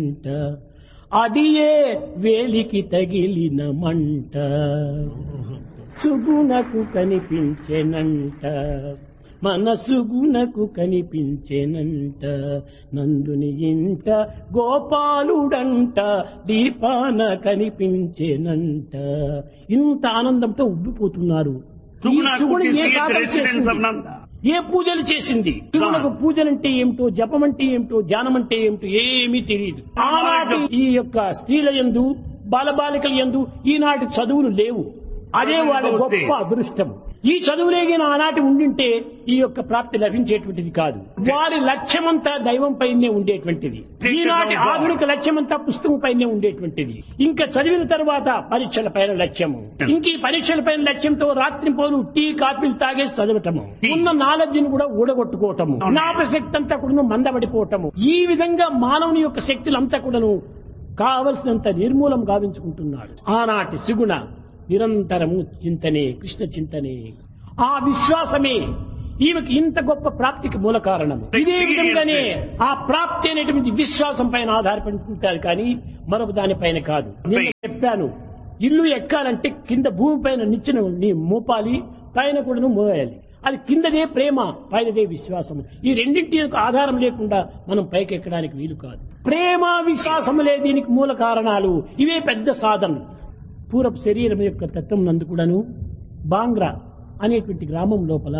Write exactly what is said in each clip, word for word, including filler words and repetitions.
ఇంట అదియే వేలికి తగిలిన మంట సుగుణకు కనిపించెనంట మనసుగుణకు కనిపించెనంట నందుని ఇంట గోపాలుడంట దీపాన కనిపించెనంట. ఇంత ఆనందంతో ఉబ్బిపోతున్నారు. ఈ సుగుణ ఏ సాధన చేసింది? ఏ పూజలు చేసింది? శివునకు పూజలంటే ఏమిటో, జపం అంటే ఏమిటో, ధ్యానం అంటే ఏమిటో ఏమీ తెలియదు. ఆనాటి ఈ యొక్క స్త్రీల యందు, బాలబాలికల యందు ఈనాటి చదువులు లేవు. అదే వాళ్ళ గొప్ప అదృష్టం. ఈ చదువులేగిన ఆనాటి ఉండింటే ఈ యొక్క ప్రాప్తి లభించేటువంటిది కాదు. వారి లక్ష్యమంతా దైవం పైనే ఉండేటువంటిది. ఈనాటి ఆధునిక లక్ష్యమంతా పుస్తకం పైనే ఉండేటువంటిది. ఇంకా చదివిన తర్వాత పరీక్షల పైన లక్ష్యము, ఇంక ఈ పరీక్షల పైన లక్ష్యంతో రాత్రి పోలు టీ కాఫీలు తాగేసి చదవటము, ఉన్న నాలెడ్జ్ ను కూడా ఊడగొట్టుకోవటము, జ్ఞాపశక్తి అంతా కూడా మందబడిపోవటము. ఈ విధంగా మానవుని యొక్క శక్తులంతా కూడాను కావలసినంత నిర్మూలం గావించుకుంటున్నాడు. ఆనాటి సుగుణ నిరంతరము చింతనే, కృష్ణ చింతనే. ఆ విశ్వాసమే ఈమెకి ఇంత గొప్ప ప్రాప్తికి మూల కారణము. ఇదే విధంగానే ఆ ప్రాప్తి అనేటువంటి విశ్వాసం పైన ఆధారపడి ఉంటుంది కానీ మరొక దానిపైన కాదు. నేను చెప్పాను, ఇల్లు ఎక్కాలంటే కింద భూమి పైన నిచ్చెన నీ మోపాలి, పైన కూడా మోయాలి. అది కిందదే ప్రేమ, పైనదే విశ్వాసము. ఈ రెండింటి యొక్క ఆధారం లేకుండా మనం పైకి ఎక్కడానికి వీలు కాదు. ప్రేమ విశ్వాసములే దీనికి మూల కారణాలు. ఇవే పెద్ద సాధనలు. పూర్వపు శరీరం యొక్క తత్వం నందు కూడాను బాంగ్రా అనేటువంటి గ్రామం లోపల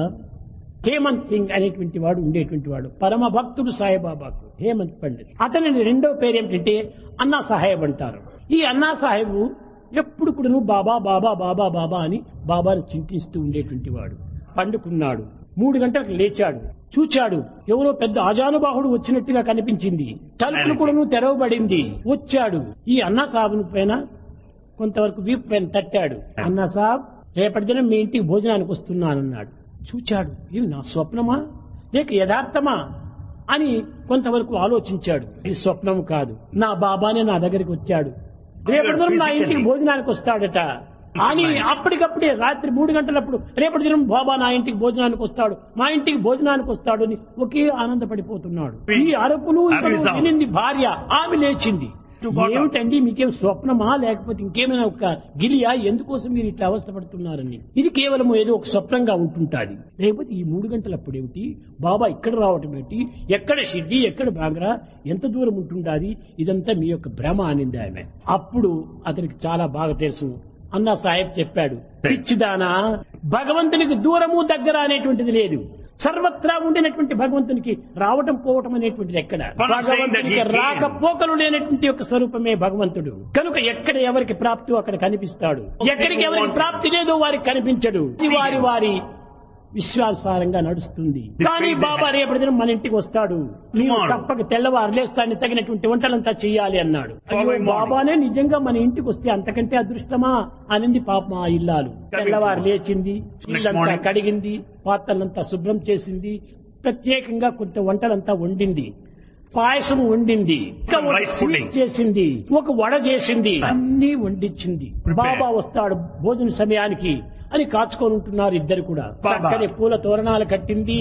హేమంత్ సింగ్ అనేటువంటి వాడు ఉండేటువంటి వాడు, పరమ భక్తుడు సాయిబాబాకు. హేమంత్ పండిత్. అతని రెండో పేరు ఏమిటంటే అన్నా సాహెబ్ అంటారు. ఈ అన్నా సాహెబ్ ఎప్పుడు కూడాను బాబా బాబా బాబా బాబా అని బాబాను చింతిస్తూ ఉండేటువంటి వాడు. పండుకున్నాడు. మూడు గంటలకు లేచాడు. చూచాడు, ఎవరో పెద్ద ఆజానుబాహుడు వచ్చినట్టుగా కనిపించింది. తలుపులు కూడాను తెరవబడింది. వచ్చాడు. ఈ అన్నా సాహెబ్ పైన కొంతవరకు వీపు పైన తట్టాడు. అన్నా సాబ్, రేపటి దినం మీ ఇంటికి భోజనానికి వస్తున్నానన్నాడు. చూచాడు, ఇది నా స్వప్నమా లేక యథార్థమా అని కొంతవరకు ఆలోచించాడు. ఇది స్వప్నం కాదు, నా బాబానే నా దగ్గరికి వచ్చాడు, రేపటి దినం నా ఇంటికి భోజనానికి వస్తాడట అని అప్పటికప్పుడే రాత్రి మూడు గంటలప్పుడు రేపటి దినం బాబా నా ఇంటికి భోజనానికి వస్తాడు, మా ఇంటికి భోజనానికి వస్తాడు అని ఒకే ఆనందపడిపోతున్నాడు. ఈ అరుపులు వినింది భార్య. ఆమె లేచింది. ఏమిటండి, మీకేం స్వప్నమా లేకపోతే ఇంకేమైనా ఒక గిలియా, ఎందుకోసం మీరు ఇట్లా అవస్థపడుతున్నారని? ఇది కేవలం ఏదో ఒక స్వప్నంగా ఉంటుంటాది. లేకపోతే ఈ మూడు గంటలప్పుడేమిటి, బాబా ఇక్కడ రావటం ఏమిటి, ఎక్కడ షిడ్డి ఎక్కడ బాంగ్రా, ఎంత దూరం ఉంటుండాది, ఇదంతా మీ యొక్క భ్రమ అనింది ఆమె. అప్పుడు అతనికి చాలా బాగా తెలుసు. అన్నా సాహెబ్ చెప్పాడు, పిచ్చిదానా, భగవంతునికి దూరము దగ్గర అనేటువంటిది లేదు. సర్వత్రా ఉండినటువంటి భగవంతునికి రావటం పోవటం అనేటువంటిది ఎక్కడ? భగవంతునికి రాకపోకలు లేనటువంటి యొక్క స్వరూపమే భగవంతుడు. కనుక ఎక్కడ ఎవరికి ప్రాప్తి అక్కడ కనిపిస్తాడు, ఎక్కడికి ఎవరికి ప్రాప్తి లేదో వారికి కనిపించడు. వారి వారి విశ్వాసారంగా నడుస్తుంది. కానీ బాబా రేపటి దినం మన ఇంటికి వస్తాడు, నీవు తప్పక తెల్లవారు లేస్తాన్ని తగినటువంటి వంటలంతా చెయ్యాలి అన్నాడు. బాబానే నిజంగా మన ఇంటికి వస్తే అంతకంటే అదృష్టమా అనింది పాపం ఆ ఇల్లాలు. తెల్లవారు లేచింది, ఇల్లంతా కడిగింది, పాత్రలంతా శుభ్రం చేసింది, ప్రత్యేకంగా కొంత వంటలంతా వండింది, పాయసం వండింది, స్వీట్ చేసింది, ఒక వడ చేసింది, అన్ని వండించింది. బాబా వస్తాడు భోజన సమయానికి అని కాచుకొని ఉంటున్నారు ఇద్దరు కూడా. చక్కని పూల తోరణాలు కట్టింది,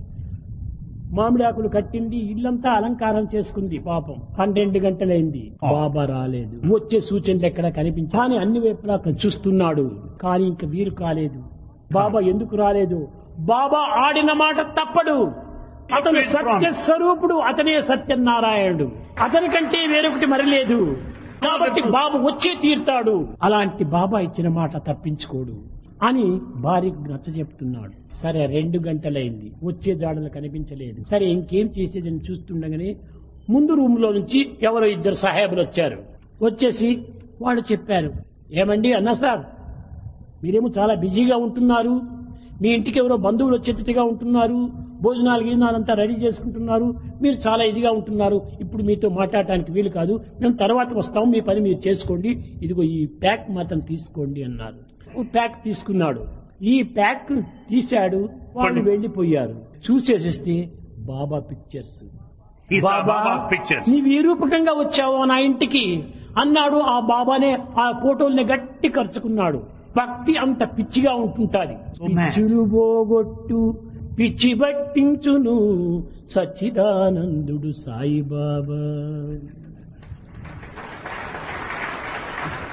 మామిడాకులు కట్టింది, ఇల్లంతా అలంకారం చేసుకుంది. పాపం పన్నెండు గంటలైంది, బాబా రాలేదు. వచ్చే సూచనలు ఎక్కడ కనిపించా అని అన్ని వైపులా చూస్తున్నాడు. కానీ ఇంక వీరు కాలేదు. బాబా ఎందుకు రాలేదు? బాబా ఆడిన మాట తప్పడు. అతను సత్య స్వరూపుడు, అతనే సత్యనారాయణుడు, అతని కంటే వేరొకటి మరలేదు. కాబట్టి బాబు వచ్చే తీరుతాడు. అలాంటి బాబా ఇచ్చిన మాట తప్పించుకోడు అని భార్యకు నచ్చ చెప్తున్నాడు. సరే, రెండు గంటలైంది, వచ్చే జాడలు కనిపించలేదు. సరే, ఇంకేం చేసేదని చూస్తుండగానే ముందు రూమ్ లో నుంచి ఎవరో ఇద్దరు సాహేబులు వచ్చారు. వచ్చేసి వాళ్ళు చెప్పారు, ఏమండి అన్నా సార్, మీరేమో చాలా బిజీగా ఉంటున్నారు, మీ ఇంటికి ఎవరో బంధువులు వచ్చేటట్టుగా ఉంటున్నారు, భోజనాలు గీజనాలంతా రెడీ చేసుకుంటున్నారు, మీరు చాలా ఇదిగా ఉంటున్నారు, ఇప్పుడు మీతో మాట్లాడటానికి వీలు కాదు, మేము తర్వాత వస్తాం, మీ పని మీరు చేసుకోండి, ఇదిగో ఈ ప్యాక్ మాత్రం తీసుకోండి అన్నారు. ప్యాక్ తీసుకున్నాడు. ఈ ప్యాక్ తీశాడు. వాళ్ళు వెళ్లిపోయారు. చూసేసిస్తే బాబా పిక్చర్స్. బాబా, నీవు ఏ రూపకంగా వచ్చావో నా ఇంటికి అన్నాడు. ఆ బాబానే ఆ ఫోటోల్ని గట్టి ఖర్చుకున్నాడు. భక్తి అంత పిచ్చిగా ఉంటుంటాది. పిచ్చులు పోగొట్టు పిచ్చి పట్టించును సచ్చిదానందుడు సాయిబాబా.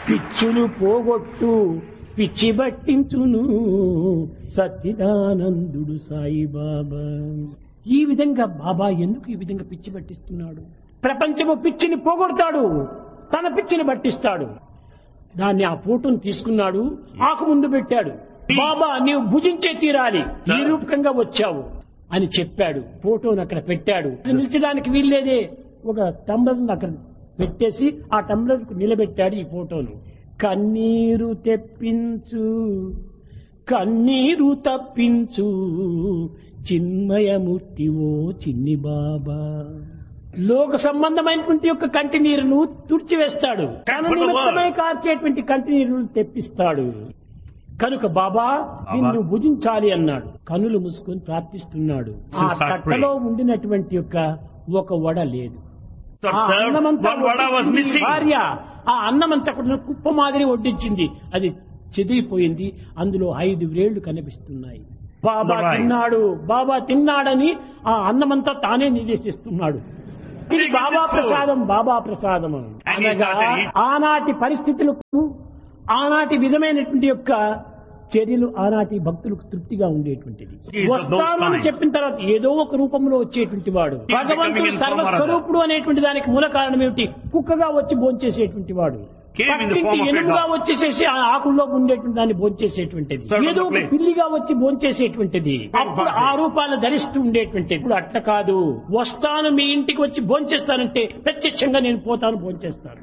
పిచ్చులు పోగొట్టు పిచ్చి బట్టించును సచ్చిదానందుడు సాయిబాబా. ఈ విధంగా బాబా ఎందుకు ఈ విధంగా పిచ్చి పట్టిస్తున్నాడు? ప్రపంచము పిచ్చిని పోగొడతాడు, తన పిచ్చిని పట్టిస్తాడు. దాన్ని ఆ ఫోటోను తీసుకున్నాడు, ఆకు ముందు పెట్టాడు. బాబా నీవు భుజించే తీరాలి, ఈ రూపకంగా వచ్చావు అని చెప్పాడు. ఫోటోను అక్కడ పెట్టాడు. నిలిచడానికి వీల్లేదే, ఒక టంబ్లర్ అక్కడ పెట్టేసి ఆ టంబ్లర్ నిలబెట్టాడు ఈ ఫోటోను. కన్నీరు తెప్పించు కన్నీరు తప్పించు చిన్మయమూర్తి ఓ చిన్ని బాబా. లోక సంబంధమైనటువంటి యొక్క కంటి నీరును తుడిచివేస్తాడు, తన నిమిత్తమై కార్చేటువంటి కంటి నీరును తెప్పిస్తాడు. కనుక బాబా నిన్ను భుజించాలి అన్నాడు. కనులు మూసుకొని ప్రార్థిస్తున్నాడు. ఆ తట్టలో ఉండినటువంటి యొక్క ఒక వడ లేదు. ఆ అన్నమంతా వడ్డించింది భార్య. ఆ అన్నమంతా కూడా కుప్ప మాదిరి వడ్డించింది. అది చెదిరిపోయింది. అందులో ఐదు వేళ్లు కనిపిస్తున్నాయి. బాబా తిన్నాడు, బాబా తిన్నాడని ఆ అన్నమంతా తానే నిర్దేశిస్తున్నాడు. ఇది బాబా ప్రసాదం, బాబా ప్రసాదం అనగా ఆనాటి పరిస్థితులకు, ఆనాటి విధమైనటువంటి యొక్క చర్యలు ఆనాటి భక్తులకు తృప్తిగా ఉండేటువంటిది. వస్తాను అని చెప్పిన తర్వాత ఏదో ఒక రూపంలో వచ్చేటువంటి వాడు భగవంతుడు సర్వస్వరూపుడు అనేటువంటి దానికి మూల కారణం ఏమిటి? కుక్కగా వచ్చి భోంచేసేటువంటి వాడు, పక్కింటి ఎనుముగా వచ్చేసేసి ఆ ఆకుల్లో ఉండేటువంటి దాన్ని భోంచేసేటువంటిది, ఏదో ఒక పిల్లిగా వచ్చి భోంచేసేటువంటిది. అప్పుడు ఆ రూపాలను ధరిస్తూ ఉండేటువంటిది. ఇప్పుడు అట్లా కాదు. వస్తాను మీ ఇంటికి వచ్చి భోంచేస్తానంటే ప్రత్యక్షంగా నేను పోతాను, భోంచేస్తాను.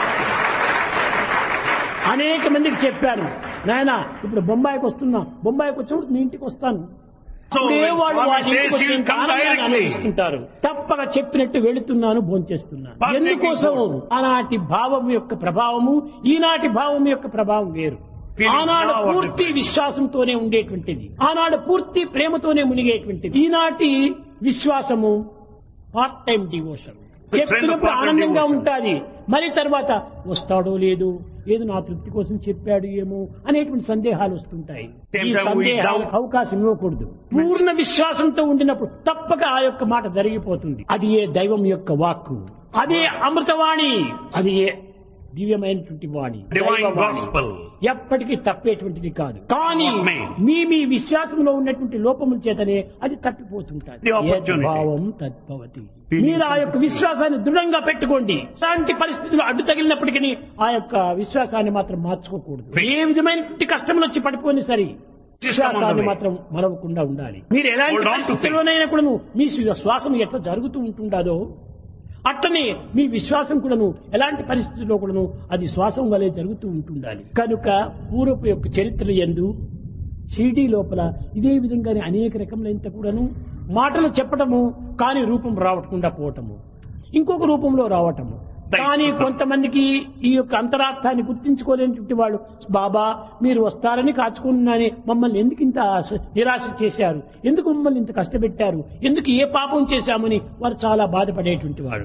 అనేక మందికి చెప్పాను, నాయన ఇప్పుడు బొంబాయికి వస్తున్నా, బొంబాయికి వచ్చినప్పుడు మీ ఇంటికి వస్తాను. అనుభవిస్తుంటారు. తప్పక చెప్పినట్టు వెళుతున్నాను, భోంచేస్తున్నాను. ఎందుకోసం? ఆనాటి భావం యొక్క ప్రభావము, ఈనాటి భావం యొక్క ప్రభావం వేరు. ఆనాడు పూర్తి విశ్వాసంతోనే ఉండేటువంటిది, ఆనాడు పూర్తి ప్రేమతోనే మునిగేటువంటిది. ఈనాటి విశ్వాసము పార్ట్ టైం డివోషన్. చెప్పినప్పుడు ఆనందంగా ఉంటాది, మరి తర్వాత వస్తాడో లేదో, ఏదో నా తృప్తి కోసం చెప్పాడు ఏమో అనేటువంటి సందేహాలు వస్తుంటాయి. ఈ సందేహాలకు అవకాశం ఇవ్వకూడదు. పూర్ణ విశ్వాసంతో ఉండినప్పుడు తప్పక ఆ యొక్క మాట జరిగిపోతుంది. అది ఏ దైవం యొక్క వాక్కు, అదే అమృతవాణి, అది ఏ దివ్యమైనటువంటి వాణి, ఎప్పటికీ తప్పేటువంటిది కాదు. కానీ మీ మీ విశ్వాసంలో ఉన్నటువంటి లోపముల చేతనే అది తప్పిపోతుంటాది. భావం తద్భవతి. మీరు ఆ యొక్క విశ్వాసాన్ని దృఢంగా పెట్టుకోండి. అలాంటి పరిస్థితులు అడ్డు తగిలినప్పటికీ ఆ యొక్క విశ్వాసాన్ని మాత్రం మార్చుకోకూడదు. ఏ విధమైనటువంటి కష్టములు వచ్చి పడిపోయినా సరే విశ్వాసాన్ని మాత్రం మరవకుండా ఉండాలి. మీరు ఎలాంటి పరిస్థితుల్లోనైనా కూడా మీ శ్వాసం ఎట్లా జరుగుతూ ఉంటుండదో అట్లనే మీ విశ్వాసం కూడాను ఎలాంటి పరిస్థితుల్లో కూడాను అది శ్వాసం వలె జరుగుతూ ఉంటుండాలి. కనుక పూర్వపు యొక్క చరిత్ర యందు షిరిడీ లోపల ఇదే విధంగానే అనేక రకములైన కూడాను మాటలు చెప్పటము, కానీ రూపం రావకుండా పోవటము, ఇంకొక రూపంలో రావటము. కానీ కొంతమందికి ఈ యొక్క అంతరార్థాన్ని గుర్తించుకోలేనటువంటి వాళ్ళు, బాబా మీరు వస్తారని కాచుకున్నానే మమ్మల్ని ఎందుకు ఇంత నిరాశ చేశారు, ఎందుకు మమ్మల్ని ఇంత కష్టపెట్టారు, ఎందుకు ఏ పాపం చేశామని వారు చాలా బాధపడేటువంటి వాడు.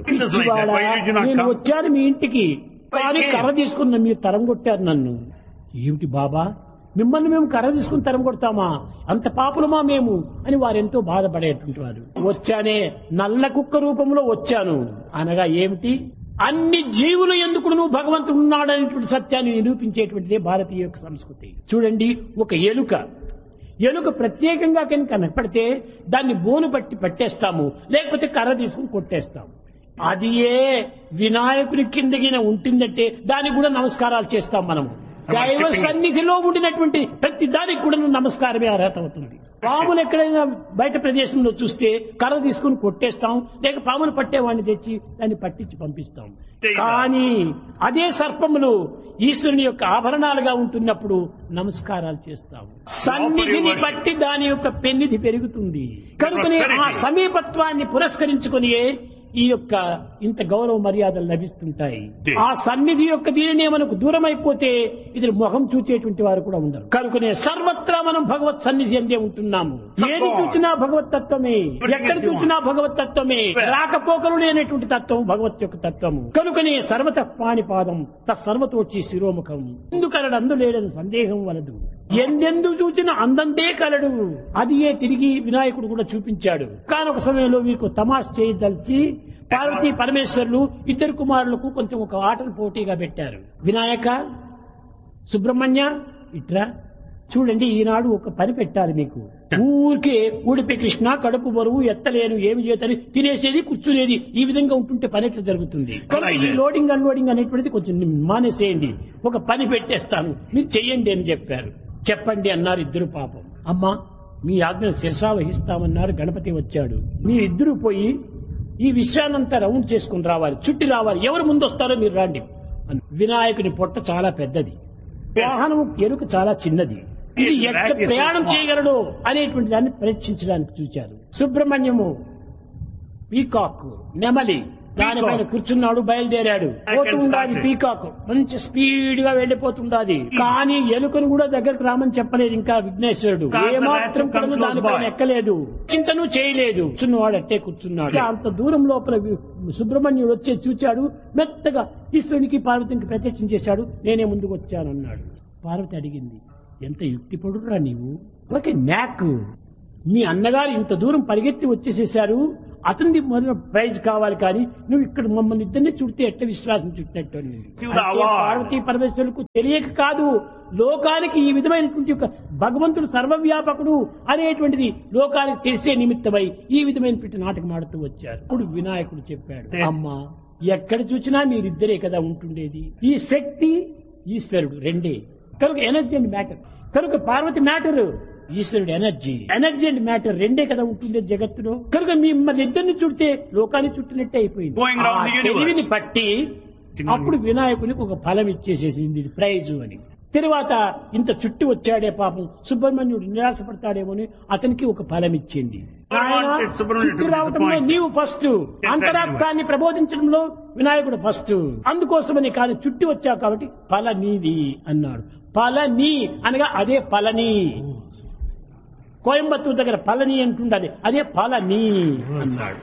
నేను వచ్చాను మీ ఇంటికి, కానీ కర్ర తీసుకున్న మీరు తరం కొట్టారు నన్ను. ఏమిటి బాబా, మిమ్మల్ని మేము కర్ర తీసుకుని తరం కొడతామా, అంత పాపులమా మేము అని వారెంతో బాధపడేటువంటి వారు. వచ్చానే నల్ల కుక్క రూపంలో వచ్చాను అనగా ఏమిటి? అన్ని జీవులు ఎందుకు నువ్వు భగవంతుడు ఉన్నాడనేటువంటి సత్యాన్ని నిరూపించేటువంటిదే భారతీయ యొక్క సంస్కృతి. చూడండి, ఒక ఎలుక ఎలుక ప్రత్యేకంగా కనుక కనపడితే దాన్ని బోను పట్టి పట్టేస్తాము, లేకపోతే కర్ర తీసుకుని కొట్టేస్తాము. అది ఏ వినాయకుని కిందగిన ఉంటుందంటే దానికి కూడా నమస్కారాలు చేస్తాం మనము. దైవ సన్నిధిలో ఉండినటువంటి ప్రతి దానికి కూడా నమస్కారమే అర్హత అవుతుంది. పాములు ఎక్కడైనా బయట ప్రదేశంలో చూస్తే కర్ర తీసుకుని కొట్టేస్తాం, లేక పాములు పట్టేవాడిని తెచ్చి దాన్ని పట్టించి పంపిస్తాం. కానీ అదే సర్పములు ఈశ్వరుని యొక్క ఆభరణాలుగా ఉంటున్నప్పుడు నమస్కారాలు చేస్తాం. సన్నిధిని బట్టి దాని యొక్క పెన్నిధి పెరుగుతుంది. కనుకనే ఆ సమీపత్వాన్ని పురస్కరించుకుని ఈ యొక్క ఇంత గౌరవ మర్యాదలు లభిస్తుంటాయి. ఆ సన్నిధి యొక్క దీనినే మనకు దూరం అయిపోతే ఇది ముఖం చూచేటువంటి వారు కూడా ఉండరు. కనుకనే సర్వత్రా మనం భగవత్ సన్నిధి అందే ఉంటున్నాము. ఏది చూచినా భగవత్ తత్వమే, ఎక్కడ చూచినా భగవత్ తత్వమే, రాకపోకలు లేనటువంటి తత్వం భగవత్ యొక్క తత్వము. కనుకనే సర్వత పాణిపాదం తత్సర్వతోచి శిరోముఖం, ఎందుకలడు అందు లేడని సందేహం వలదు, ఎందెందు చూచిన అందంతే కలడు. అది ఏ తిరిగి వినాయకుడు కూడా చూపించాడు. కానొక సమయంలో వీరికి తమాష చేయదలిచి పార్వతీ పరమేశ్వరులు ఇద్దరు కుమారులకు కొంచెం ఒక ఆటను పోటీగా పెట్టారు. వినాయక సుబ్రహ్మణ్య ఇట్రా చూడండి, ఈనాడు ఒక పని పెట్టాలి మీకు. ఊరికే ఊడిపి కృష్ణ కడుపు బరువు ఎత్తలేను ఏమి చేతని తినేసేది కూర్చునేది ఈ విధంగా ఉంటుంటే పని ఎట్లా జరుగుతుంది? ఈ లోడింగ్ అన్లోడింగ్ అనేటువంటిది కొంచెం మానేసేయండి, ఒక పని పెట్టేస్తాను మీరు చెయ్యండి అని చెప్పారు. చెప్పండి అన్నారు ఇద్దరు. పాపం అమ్మా మీ ఆజ్ఞ శిరసా వహిస్తామన్నారు. గణపతి వచ్చాడు. మీరిద్దరూ పోయి ఈ విషయాన్నంతా రౌండ్ చేసుకుని రావాలి, చుట్టి రావాలి, ఎవరు ముందు వస్తారో మీరు రండి. వినాయకుని పొట్ట చాలా పెద్దది, వాహనం ఎరుక చాలా చిన్నది, ఇది ఎక్కడ ప్రయాణం చేయగలడు అనేటువంటి దాన్ని పరీక్షించడానికి చూచారు. సుబ్రహ్మణ్యము పీకాక్ నెమలి దానిపైన కూర్చున్నాడు, బయలుదేరాడు. పోతుండాది పీకాక్ మంచి స్పీడ్ గా వెళ్లిపోతుండాది. కానీ ఎలుకను కూడా దగ్గరకు రామని చెప్పలేదు ఇంకా విఘ్నేశ్వరుడు. ఏమాత్రం కూడా దానిపైన ఎక్కలేదు, చింతను చేయలేదు. కూర్చున్నవాడు అట్టే కూర్చున్నాడు. అంత దూరం లోపల సుబ్రహ్మణ్యుడు వచ్చే చూచాడు. మెత్తగా ఈశ్వరునికి పార్వతికి ప్రత్యక్షం చేశాడు. నేనే ముందుకు వచ్చానన్నాడు. పార్వతి అడిగింది, ఎంత యుక్తిపడురా నీవు? ఓకే మ్యాక్, మీ అన్నగారు ఇంత దూరం పరిగెత్తి వచ్చేసేశారు, అతనిది మొదలు ప్రైజ్ కావాలి, కానీ నువ్వు ఇక్కడ మమ్మల్ని ఇద్దరిని చుడితే ఎట్లా విశ్వాసం చుట్టినట్టు. పార్వతీ పరమేశ్వరులకు తెలియక కాదు, లోకానికి ఈ విధమైనటువంటి ఒక భగవంతుడు సర్వవ్యాపకుడు అనేటువంటిది లోకానికి తెలిసే నిమిత్తమై ఈ విధమైనటువంటి నాటకం ఆడుతూ వచ్చారు. ఇప్పుడు వినాయకుడు చెప్పాడు, అమ్మా ఎక్కడ చూసినా మీరిద్దరే కదా ఉంటుండేది. ఈ శక్తి ఈశ్వరుడు రెండే కనుక ఎనర్జీ అండ్ మ్యాటర్. కనుక పార్వతి మ్యాటర్, ఈశ్వరుడు ఎనర్జీ. ఎనర్జీ అండ్ మ్యాటర్ రెండే కదా ఉంటుంది జగత్తులో. కనుక మిమ్మల్ని ఇద్దరిని చుడితే లోకాన్ని చుట్టినట్టే అయిపోయింది. తెలివిని పట్టి అప్పుడు వినాయకునికి ఒక ఫలం ఇచ్చేసేసింది ప్రైజు అని. తర్వాత ఇంత చుట్టి వచ్చాడే పాపం సుబ్రహ్మణ్యుడు నిరాశపడతాడేమోని అతనికి ఒక ఫలం ఇచ్చింది. చుట్టి రావటంలో నీవు ఫస్ట్, అంతరాత్మాన్ని ప్రబోధించడంలో వినాయకుడు ఫస్ట్. అందుకోసమని కానీ చుట్టి వచ్చావు కాబట్టి ఫల నీది అన్నాడు. పలని అనగా అదే పలని. కోయంబత్తూరు దగ్గర పలని అంటుండది, అదే పలని అన్నాడు.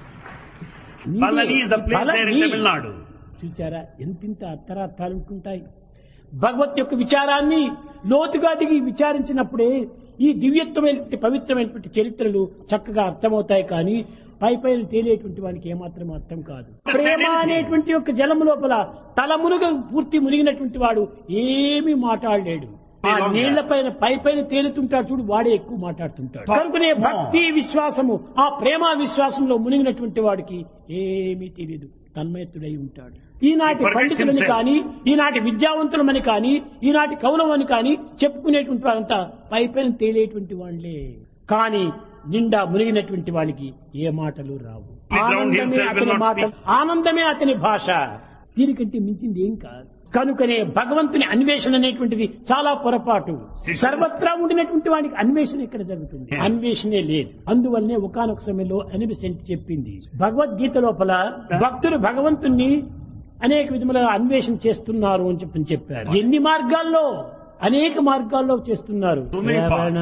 చూచారా ఎంతింత అర్థరార్థాలు ఉంటుంటాయి. భగవత్ యొక్క విచారాన్ని లోతుగా దిగి విచారించినప్పుడే ఈ దివ్యత్వమైనటువంటి పవిత్రమైనటువంటి చరిత్రలు చక్కగా అర్థమవుతాయి. కానీ పై పైన తేలేటువంటి వానికి ఏమాత్రం అర్థం కాదు. ప్రేమ అనేటువంటి యొక్క జలము లోపల తల మునుగ పూర్తి మునిగినటువంటి వాడు ఏమీ మాట్లాడలేడు. ఆ నీళ్ల పైన పై పైన తేలుతుంటాడు చూడు, వాడే ఎక్కువ మాట్లాడుతుంటాడు. కనుకనే భక్తి విశ్వాసము, ఆ ప్రేమ విశ్వాసంలో మునిగినటువంటి వాడికి ఏమీ తెలియదు, తన్మయత్తుడై ఉంటాడు. ఈనాటి పండితులని కానీ, ఈనాటి విద్యావంతులమని కానీ, ఈనాటి కవులమని కానీ చెప్పుకునేటువంటి వారంతా పై పైన తేలేటువంటి వాళ్ళే. కానీ నిండా మునిగినటువంటి వాడికి ఏ మాటలు రావు. ఆనందమే అతని మాట, ఆనందమే అతని భాష. దీనికంటే మించింది ఏం కాదు. కనుకనే భగవంతుని అన్వేషణ అనేటువంటిది చాలా పొరపాటు. సర్వత్రా ఉండినటువంటి వాడికి అన్వేషణ ఇక్కడ జరుగుతుంది, అన్వేషణే లేదు. అందువల్లనే ఒకానొక సమయంలో అనిబిసెంట్ చెప్పింది భగవద్గీత లోపల, భక్తులు భగవంతుణ్ణి అనేక విధములుగా అన్వేషణ చేస్తున్నారు అని చెప్పని చెప్పారు. ఎన్ని మార్గాల్లో, అనేక మార్గాల్లో చేస్తున్నారు.